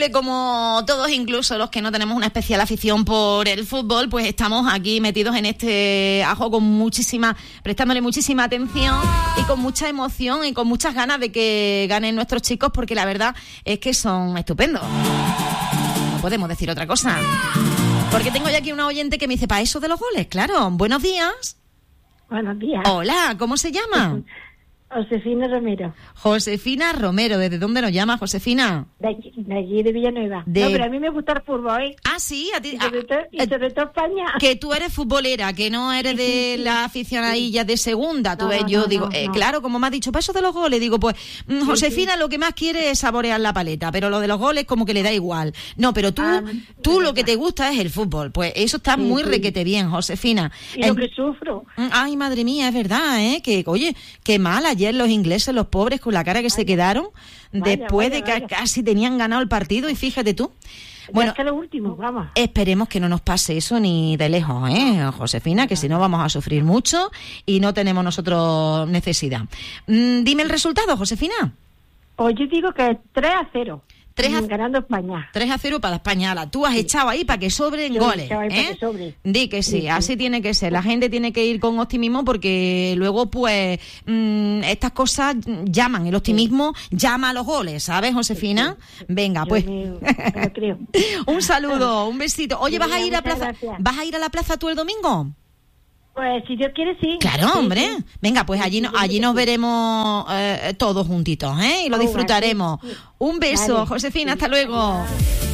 imposible, como todos, incluso los que no tenemos una especial afición por el fútbol, pues estamos aquí metidos en este ajo prestándole muchísima atención y con mucha emoción y con muchas ganas de que ganen nuestros chicos, porque la verdad es que son estupendos. No podemos decir otra cosa. Porque tengo ya aquí una oyente que me dice, para eso de los goles, claro. Buenos días. Buenos días. Hola, ¿cómo se llama? Josefina Romero. Josefina Romero, ¿desde dónde nos llama, Josefina? De allí, de Villanueva. No, pero a mí me gusta el fútbol, ¿eh? Ah, sí, a ti. Y sobre todo España. Que tú eres futbolera, que no eres de la aficionadilla de segunda. Tú ves, yo digo, claro, como me has dicho, para eso de los goles, digo, pues Josefina lo que más quiere es saborear la paleta, pero lo de los goles como que le da igual. No, pero tú lo que te gusta es el fútbol. Pues eso está muy requete bien, Josefina. Y lo que sufro. Ay, madre mía, es verdad, que, oye, qué mal ayer los ingleses, los pobres, con la cara que se quedaron después de que casi tenían ganado el partido, y fíjate tú. Bueno, hasta lo último, vamos. Esperemos que no nos pase eso ni de lejos, Josefina, que si no vamos a sufrir mucho y no tenemos nosotros necesidad. Dime el resultado, Josefina. Pues yo digo que 3-0. Ganando España. 3-0 para España. Tú has echado ahí para que sobren goles. Para que sobre. Di que sí, así tiene que ser. La gente tiene que ir con optimismo, porque luego, pues, estas cosas llaman. El optimismo llama a los goles, ¿sabes, Josefina? Sí. Venga, pues. Me creo. Un saludo, un besito. Oye, ¿vas a ir a la plaza tú el domingo? Pues si Dios quiere, sí. Claro, hombre. Sí. Venga, pues allí nos veremos todos juntitos, y lo disfrutaremos. Un beso, vale. Josefina, hasta luego.